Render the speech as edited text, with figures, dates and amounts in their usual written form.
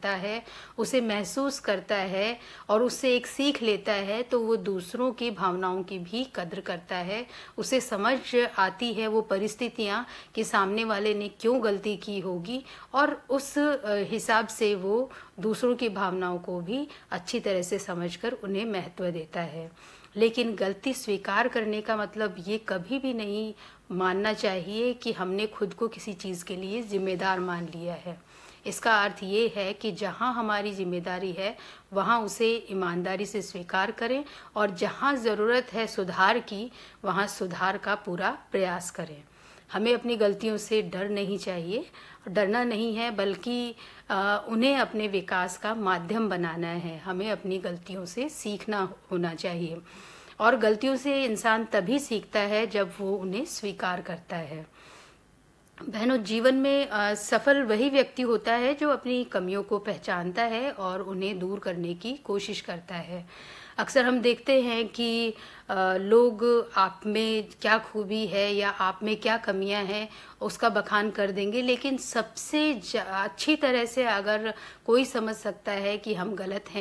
होता है, उसे महसूस करता है और उससे एक सीख लेता है, तो वो दूसरों की भावनाओं की भी कद्र करता है। उसे समझ आती है वो परिस्थितियाँ कि सामने वाले ने क्यों गलती की होगी, और उस हिसाब से वो दूसरों की भावनाओं को भी अच्छी तरह से समझकर उन्हें महत्व देता है। लेकिन गलती स्वीकार करने का मतलब ये कभी भी नहीं मानना चाहिए कि हमने खुद को किसी चीज़ के लिए जिम्मेदार मान लिया है। इसका अर्थ ये है कि जहाँ हमारी जिम्मेदारी है वहाँ उसे ईमानदारी से स्वीकार करें, और जहाँ ज़रूरत है सुधार की वहाँ सुधार का पूरा प्रयास करें। हमें अपनी गलतियों से डरना नहीं है, बल्कि उन्हें अपने विकास का माध्यम बनाना है। हमें अपनी गलतियों से सीखना होना चाहिए, और गलतियों से इंसान तभी सीखता है जब वो उन्हें स्वीकार करता है। बहनों, जीवन में सफल वही व्यक्ति होता है जो अपनी कमियों को पहचानता है और उन्हें दूर करने की कोशिश करता है। अक्सर हम देखते हैं कि लोग आप में क्या खूबी है या आप में क्या कमियां हैं उसका बखान कर देंगे, लेकिन सबसे अच्छी तरह से अगर कोई समझ सकता है कि हम गलत हैं